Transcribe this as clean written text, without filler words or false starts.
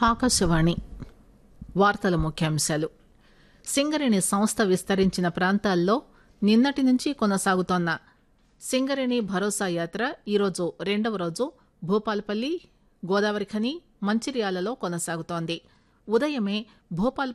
ఆకాశవాణి వార్తల ముఖ్యాంశాలు. సింగరేణి సంస్థ విస్తరించిన ప్రాంతాల్లో నిన్నటి నుంచి కొనసాగుతోన్న సింగరేణి భరోసా యాత్ర ఈరోజు రెండవ రోజు భూపాలపల్లి, గోదావరిఖని, మంచిర్యాలలో కొనసాగుతోంది. ఉదయమే భూపాల్